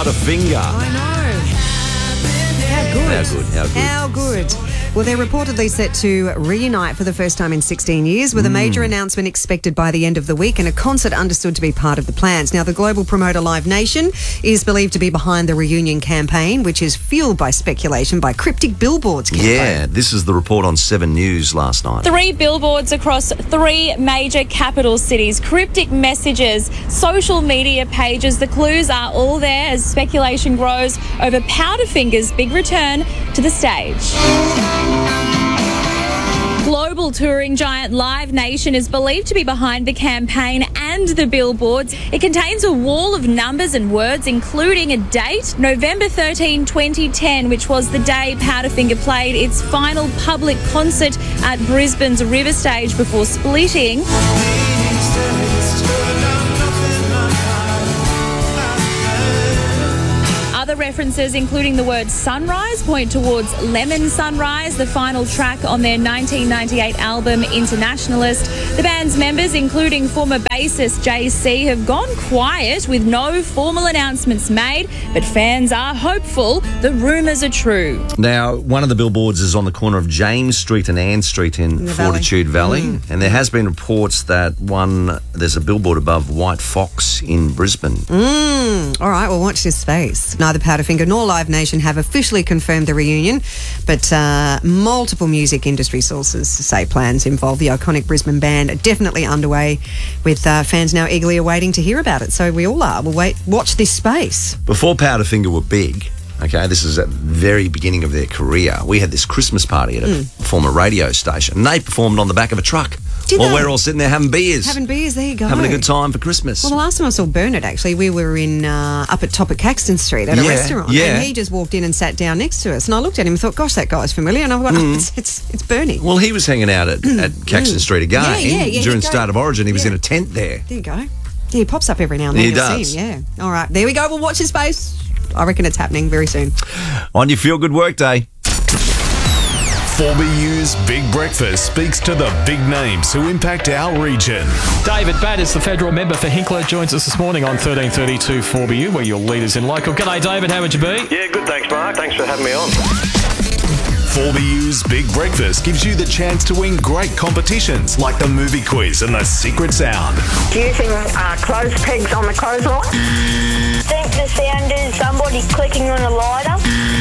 Powderfinger. I know. How good. How good. Well, they're reportedly set to reunite for the first time in 16 years with a major announcement expected by the end of the week and a concert understood to be part of the plans. Now, the global promoter Live Nation is believed to be behind the reunion campaign, which is fueled by speculation by cryptic billboards. Yeah, this is the report on 7 News last night. 3 billboards across 3 major capital cities, cryptic messages, social media pages. The clues are all there as speculation grows over Powderfinger's big return to the stage. Global touring giant Live Nation is believed to be behind the campaign and the billboards. It contains a wall of numbers and words, including a date, November 13, 2010, which was the day Powderfinger played its final public concert at Brisbane's River Stage before splitting. Other references, including the word sunrise, point towards Lemon Sunrise, the final track on their 1998 album Internationalist. The band's members, including former bassist JC, have gone quiet with no formal announcements made, but fans are hopeful the rumours are true. Now, one of the billboards is on the corner of James Street and Ann Street in Fortitude Valley. And there has been reports that there's a billboard above White Fox in Brisbane. All right, well, watch this space. Neither Powderfinger nor Live Nation have officially confirmed the reunion, but multiple music industry sources say plans involve the iconic Brisbane band are definitely underway, with fans now eagerly awaiting to hear about it. So we all are. We'll watch this space. Before Powderfinger were big, okay, this is at the very beginning of their career, we had this Christmas party at a former radio station, and they performed on the back of a truck. Well, we're all sitting there having beers. There you go. Having a good time for Christmas. Well, the last time I saw Bernard, actually, we were in up at top of Caxton Street at a restaurant. Yeah. And he just walked in and sat down next to us. And I looked at him and thought, gosh, that guy's familiar. And I went, it's Bernie. Well, he was hanging out at Caxton Street again. Yeah, during Start of Origin. He was in a tent there. There you go. Yeah, he pops up every now and then. He does. See him, yeah. All right, there we go. We'll watch his space. I reckon it's happening very soon. On your Feel Good Work Day. 4BU's Big Breakfast speaks to the big names who impact our region. David Batters, the federal member for Hinkler, joins us this morning on 1332 4BU. We're your leaders in local. G'day, David. How would you be? Yeah, good, thanks, Mark. Thanks for having me on. 4BU's Big Breakfast gives you the chance to win great competitions like the movie quiz and the secret sound. Using clothes pegs on the clothesline. Think the sound is somebody clicking on a lighter.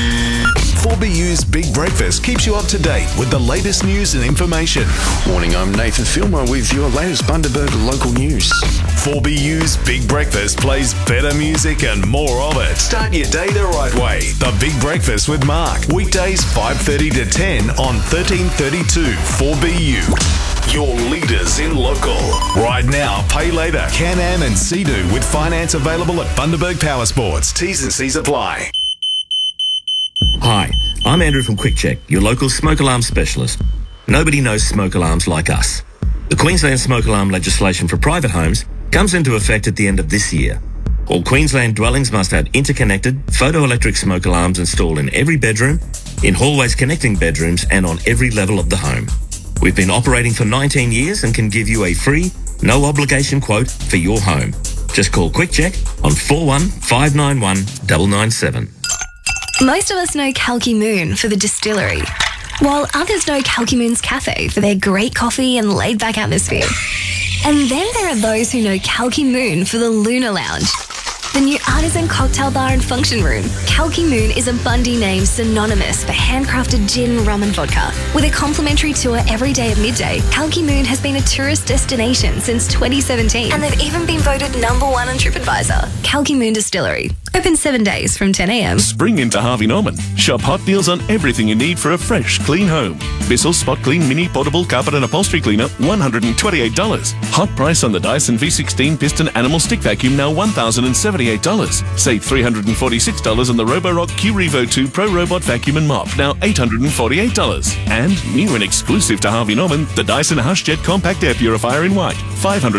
4BU's Big Breakfast keeps you up to date with the latest news and information. Morning, I'm Nathan Filmer with your latest Bundaberg local news. 4BU's Big Breakfast plays better music and more of it. Start your day the right way. The Big Breakfast with Mark. Weekdays 5:30 to 10 on 1332 4BU. Your leaders in local. Right now, pay later. Can-Am and Sea-Doo with finance available at Bundaberg Power Sports. T's and C's apply. Hi, I'm Andrew from QuickCheck, your local smoke alarm specialist. Nobody knows smoke alarms like us. The Queensland smoke alarm legislation for private homes comes into effect at the end of this year. All Queensland dwellings must have interconnected photoelectric smoke alarms installed in every bedroom, in hallways connecting bedrooms, and on every level of the home. We've been operating for 19 years and can give you a free, no obligation quote for your home. Just call QuickCheck on 4159 997. Most of us know Kalki Moon for the distillery, while others know Kalki Moon's Cafe for their great coffee and laid-back atmosphere. And then there are those who know Kalki Moon for the Luna Lounge, the new artisan cocktail bar and function room. Kalki Moon is a Bundy name synonymous for handcrafted gin, rum and vodka. With a complimentary tour every day at midday, Kalki Moon has been a tourist destination since 2017. And they've even been voted #1 on TripAdvisor. Kalki Moon Distillery. Open 7 days from 10 a.m. Spring into Harvey Norman. Shop hot deals on everything you need for a fresh, clean home. Bissell Spot Clean Mini Portable Carpet and Upholstery Cleaner, $128. Hot price on the Dyson V16 Piston Animal Stick Vacuum, now $1,078. Save $346 on the Roborock Q-Revo 2 Pro Robot Vacuum and Mop, now $848. And new and exclusive to Harvey Norman, the Dyson HushJet Compact Air Purifier in white,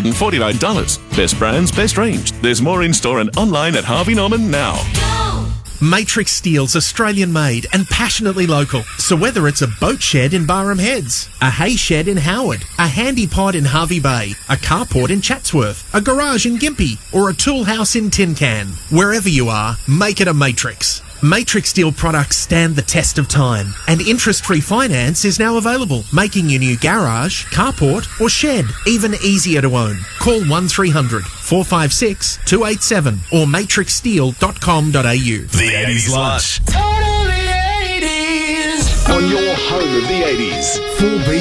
$549. Best brands, best range. There's more in store and online at Harvey Norman now. Matrix Steel's Australian made and passionately local. So whether it's a boat shed in Barham Heads, a hay shed in Howard, a handy pod in Harvey Bay, a carport in Chatsworth, a garage in Gympie, or a tool house in Tin Can, wherever you are, make it a Matrix. Matrix Steel products stand the test of time, and interest-free finance is now available, making your new garage, carport or shed even easier to own. Call 1300 456 287 or matrixsteel.com.au. The 80s Lunch. Totally 80s. On your home of the 80s. 4B